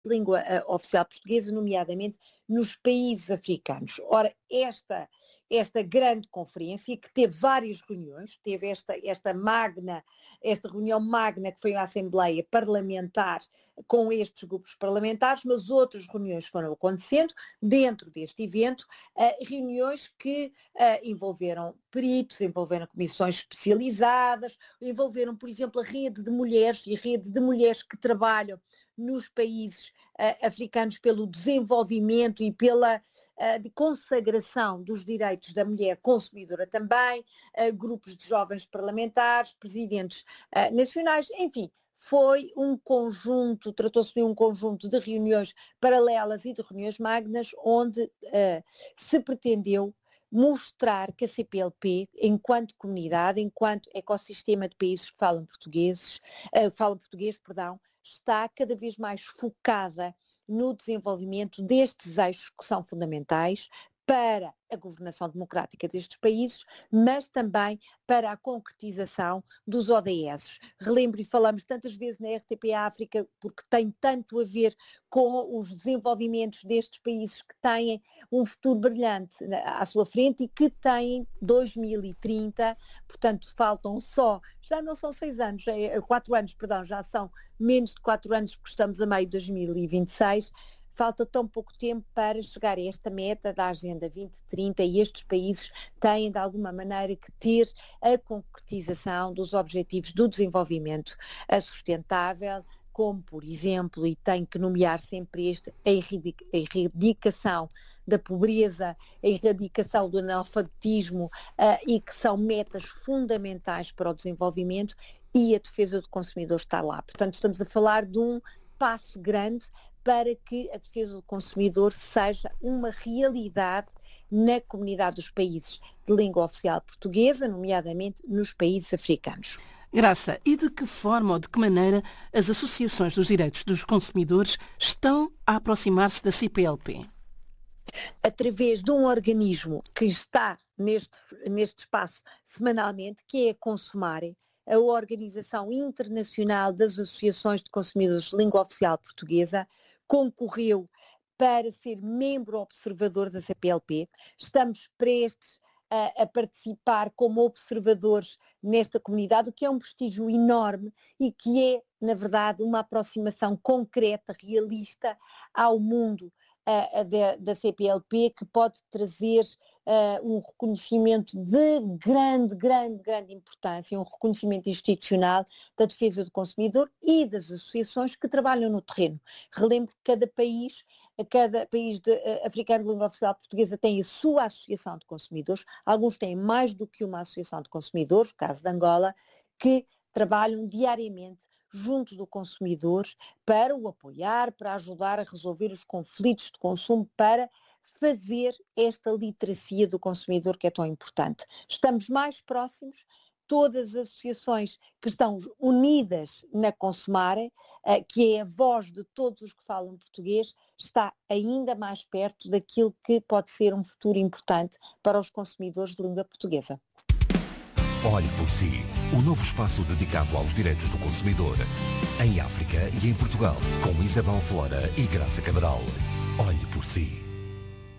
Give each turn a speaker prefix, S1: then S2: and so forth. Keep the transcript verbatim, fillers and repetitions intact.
S1: língua uh, oficial portuguesa, nomeadamente nos países africanos. Ora, esta, esta grande conferência, que teve várias reuniões, teve esta, esta magna, esta reunião magna que foi a Assembleia Parlamentar com estes grupos parlamentares, mas outras reuniões foram acontecendo dentro deste evento, uh, reuniões que uh, envolveram peritos, envolveram comissões especializadas, envolveram, por exemplo, a rede de mulheres e a rede de mulheres que trabalham nos países uh, africanos pelo desenvolvimento e pela uh, de consagração dos direitos da mulher consumidora também, uh, grupos de jovens parlamentares, presidentes uh, nacionais, enfim, foi um conjunto, tratou-se de um conjunto de reuniões paralelas e de reuniões magnas, onde uh, se pretendeu mostrar que a C P L P, enquanto comunidade, enquanto ecossistema de países que falam portugueses, uh, falam português, perdão, está cada vez mais focada no desenvolvimento destes eixos que são fundamentais para a governação democrática destes países, mas também para a concretização dos O D S. Relembro e falamos tantas vezes na R T P África, porque tem tanto a ver com os desenvolvimentos destes países que têm um futuro brilhante à sua frente e que têm dois mil e trinta, portanto faltam só, já não são seis anos, é, quatro anos, perdão, já são menos de quatro anos porque estamos a meio de dois mil e vinte e seis, falta tão pouco tempo para chegar a esta meta da Agenda vinte trinta e estes países têm de alguma maneira que ter a concretização dos objetivos do desenvolvimento sustentável, como por exemplo, e tem que nomear sempre este, a erradicação da pobreza, a erradicação do analfabetismo uh, e que são metas fundamentais para o desenvolvimento e a defesa do consumidor está lá. Portanto, estamos a falar de um passo grande para que a defesa do consumidor seja uma realidade na comunidade dos países de língua oficial portuguesa, nomeadamente nos países africanos.
S2: Graça, e de que forma ou de que maneira as associações dos direitos dos consumidores estão a aproximar-se da C P L P?
S1: Através de um organismo que está neste, neste espaço semanalmente, que é a Consumare, a Organização Internacional das Associações de Consumidores de Língua Oficial Portuguesa, concorreu para ser membro observador da C P L P. Estamos prestes a, a participar como observadores nesta comunidade, o que é um prestígio enorme e que é, na verdade, uma aproximação concreta, realista ao mundo uh, da, da C P L P, que pode trazer uh, um reconhecimento de grande, grande, grande importância, um reconhecimento institucional da defesa do consumidor e das associações que trabalham no terreno. Relembro que cada país, cada país de, uh, africano de língua oficial portuguesa tem a sua associação de consumidores, alguns têm mais do que uma associação de consumidores, o caso de Angola, que trabalham diariamente junto do consumidor para o apoiar, para ajudar a resolver os conflitos de consumo, para fazer esta literacia do consumidor que é tão importante. Estamos mais próximos, todas as associações que estão unidas na Consumare, que é a voz de todos os que falam português, está ainda mais perto daquilo que pode ser um futuro importante para os consumidores de língua portuguesa.
S3: Olhe por si, o novo espaço dedicado aos direitos do consumidor, em África e em Portugal, com Isabel Flora e Graça Cabral. Olhe por si.